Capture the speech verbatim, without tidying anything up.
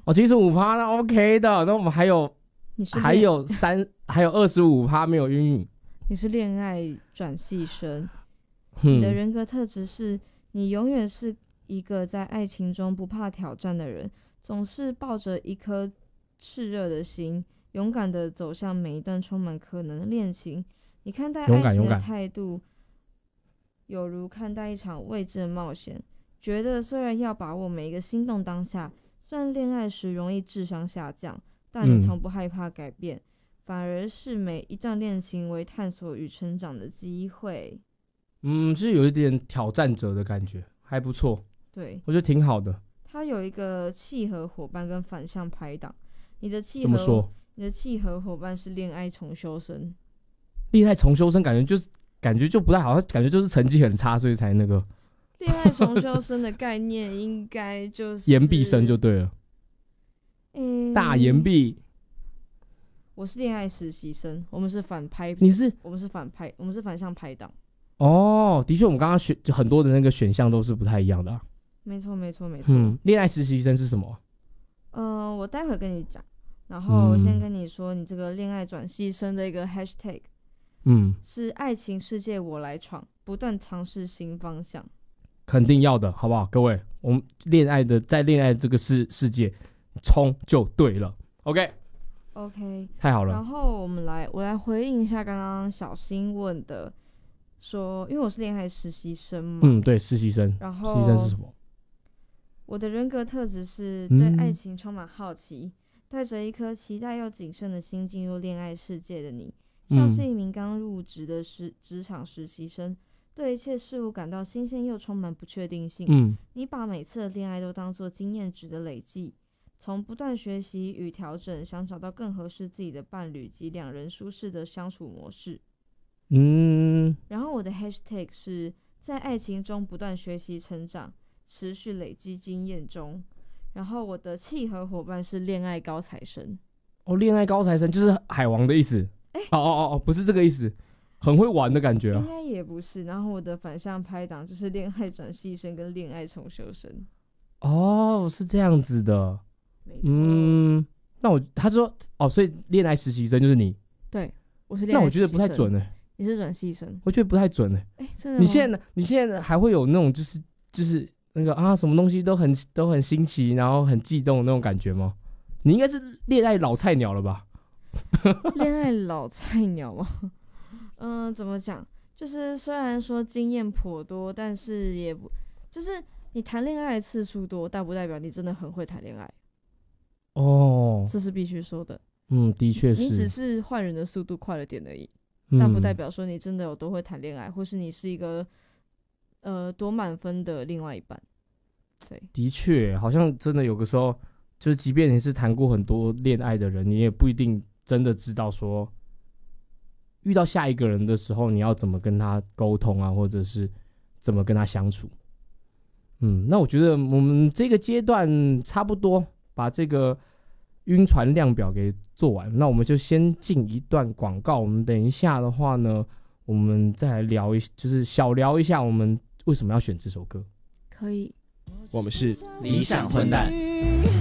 哦，七十五趴那 OK 的，那我们还有你是还有三还有二十五趴没有晕晕。 你是恋爱转系生， 嗯、 你的人格特质是你永远是一个在爱情中不怕挑战的人，总是抱着一颗炽热的心，勇敢的走向每一段充满可能的恋情。你看待爱情的态度有如看待一场未知的冒险，觉得虽然要把握每一个心动当下，虽然恋爱时容易智商下降，但你从不害怕改变、嗯、反而是每一段恋情为探索与成长的机会。 嗯，是有一点挑战者的感觉，还不错。 对， 我觉得挺好的。 他有一个契合伙伴跟反向拍档。你的契合怎么说？ 你的契合伙伴是恋爱重修生。 恋爱重修生感觉就是感觉就不太好，感觉就是成绩很差，所以才那个。 恋爱重修生的概念应该就是延毕生就对了。嗯，大延毕。 我是恋爱实习生，我们是反拍。 你是？ 我们是反拍，我们是反向拍档。 哦，的确，我们刚刚选很多的那个选项都是不太一样的、啊。 没错，没错，没错。 嗯，恋爱实习生是什么？ 呃，我待会跟你讲。然后我先跟你说，你这个恋爱转系生的一个 hashtag， 嗯， 是爱情世界我来闯，不断尝试新方向。 肯定要的，好不好？各位，我们恋爱的在恋爱这个世世界冲就对了。OK。 OK， 太好了。 然后我们来，我来回应一下刚刚小新问的，说，因为我是恋爱实习生嘛。 嗯，对，实习生。 然后， 实习生是什么？ 我的人格特质是对爱情充满好奇，嗯、带着一颗期待又谨慎的心进入恋爱世界的你，像是一名刚入职的实职场实习生，对一切事物感到新鲜又充满不确定性。 嗯， 你把每次的恋爱都当作经验值的累积。从不断学习与调整，想找到更合适自己的伴侣及两人舒适的相处模式。 嗯， 然后我的 hashtag 是在爱情中不断学习成长，持续累积经验中。然后我的契合伙伴是恋爱高材生。 哦，恋爱高材生就是海王的意思。欸、哦哦哦，不是这个意思，很会玩的感觉啊。 应该也不是。然后我的反向拍档就是恋爱转系生跟恋爱重修生。 哦，是这样子的。嗯，那我他说哦，所以恋爱实习生就是你。 对，我是恋爱实习生。 那我觉得不太准哎、欸。 你是转系生， 我觉得不太准哎、欸。哎、欸，真的吗？你现在你现在还会有那种就是就是那个啊，什么东西都很都很新奇，然后很悸动的那种感觉吗？你应该是恋爱老菜鸟了吧？ 恋爱老菜鸟吗？嗯、呃，怎么讲？就是虽然说经验颇多，但是也不就是你谈恋爱的次数多，但不代表你真的很会谈恋爱。 哦， 这是必须说的。 嗯，的确是。 你只是换人的速度快了点而已，嗯、但不代表说你真的有多会谈恋爱，或是你是一个呃多满分的另外一半。对， 的确，好像真的有个时候，就是即便你是谈过很多恋爱的人，你也不一定真的知道说，遇到下一个人的时候，你要怎么跟他沟通啊，或者是怎么跟他相处。嗯，那我觉得我们这个阶段差不多把这个晕船量表给做完，那我们就先进一段广告。我们等一下的话呢，我们再来聊一，就是小聊一下我们为什么要选这首歌。 可以， 我们是理想混蛋。